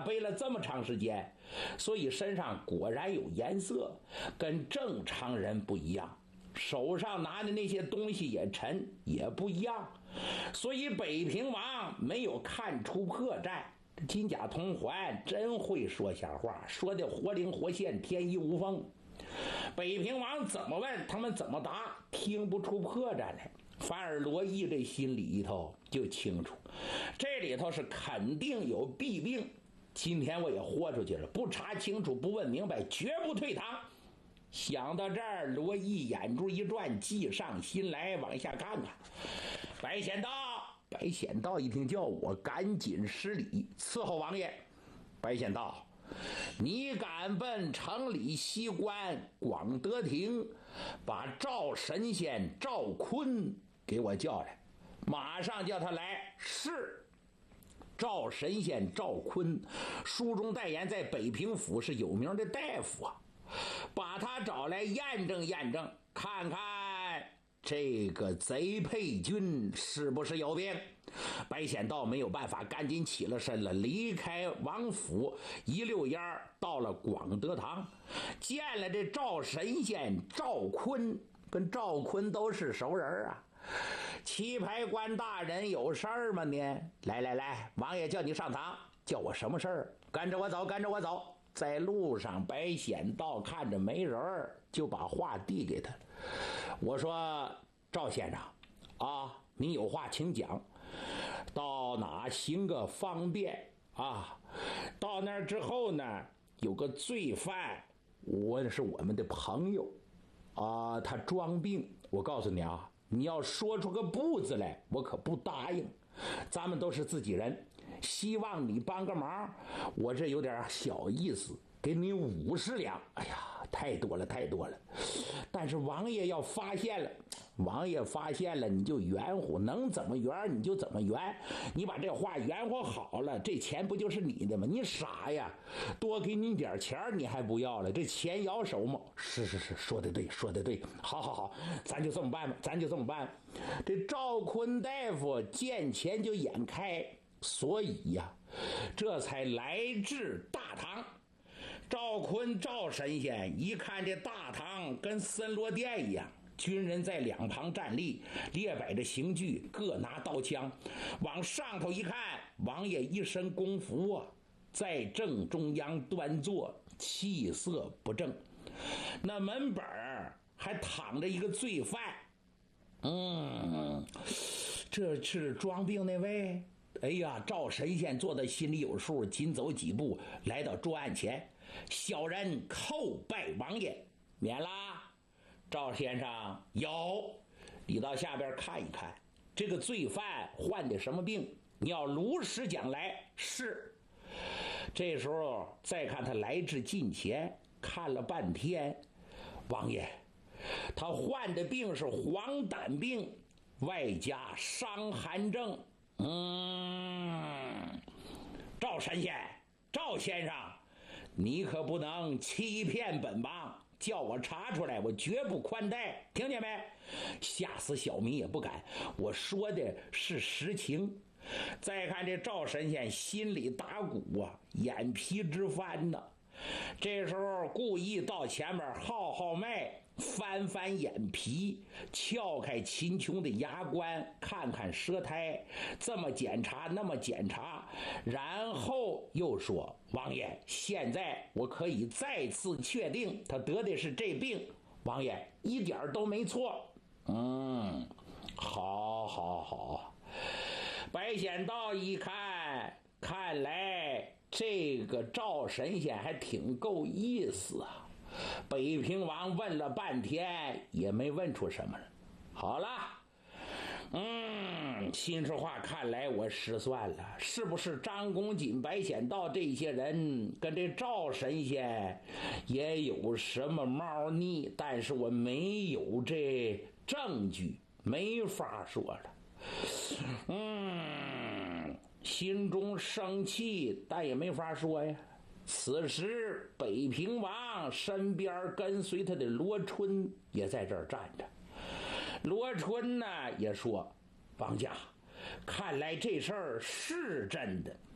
背了这么长时间，所以身上果然有颜色，跟正常人不一样。手上拿的那些东西也沉，也不一样，所以北平王没有看出破绽。金甲铜环真会说瞎话，说的活灵活现，天衣无缝。北平王怎么问，他们怎么答，听不出破绽来。反而罗毅这心里头就清楚，这里头是肯定有弊病。今天我也豁出去了，不查清楚，不问明白，绝不退堂。想到这儿，罗毅眼珠一转，计上心来，往下看看。白显道一听叫我，赶紧施礼，伺候王爷。白显道，你赶奔城里西关广德亭，把赵神仙赵坤给我叫来，马上叫他来。是。赵神仙赵坤，书中代言，在北平府是有名的大夫啊。把他找来验证验证，看看这个贼配军是不是有病。白显道没有办法，赶紧起了身了，离开王府，一溜烟到了广德堂，见了这赵神仙赵坤，跟赵坤都是熟人啊。棋牌官大人有事儿吗呢？来，王爷叫你上堂，叫我什么事儿？跟着我走。在路上，白显道看着没人就把话递给他。我说，赵先生啊，您有话请讲，到哪行个方便啊？到那儿之后呢，有个罪犯，是我们的朋友啊，他装病。我告诉你啊，你要说出个不字来，我可不答应。咱们都是自己人，希望你帮个忙，我这有点小意思，给你50两。哎呀，太多了。但是王爷要发现了，你就圆乎，能怎么圆你就怎么圆。你把这话圆乎好了，这钱不就是你的吗？你傻呀，多给你点钱你还不要了，这钱摇手吗？是，说的对。好，咱就这么办。这赵坤大夫见钱就眼开，所以呀，这才来至大堂。赵坤赵神仙一看这大堂跟森罗殿一样，军人在两旁站立，列摆着刑具，各拿刀枪。往上头一看，王爷一身功服啊，在正中央端坐，气色不正。那门本还躺着一个罪犯。这是装病那位。哎呀，赵神仙做的心里有数，紧走几步来到桌案前，小人叩拜王爷，免啦。赵先生，有，你到下边看一看，这个罪犯患的什么病，你要如实讲来。是。这时候再看他来至近前，看了半天，王爷，他患的病是黄疸病，外加伤寒症。赵神仙，赵先生，你可不能欺骗本王，叫我查出来，我绝不宽待，听见没？吓死小民也不敢，我说的是实情。再看这赵神仙心里打鼓啊，眼皮直翻呢。这时候故意到前面号脉，翻眼皮，撬开秦琼的牙关，看看舌苔，这么检查那么检查，然后又说，王爷，现在我可以再次确定他得的是这病，王爷一点都没错。好。白显道一看，看来这个赵神仙还挺够意思啊。北平王问了半天也没问出什么来。好了，心说话，看来我失算了，是不是张公瑾、白显道这些人跟这赵神仙也有什么猫腻？但是我没有这证据，没法说了。心中生气，但也没法说呀。此时北平王身边跟随他的罗春也在这儿站着。罗春呢也说，王家，看来这事儿是真的，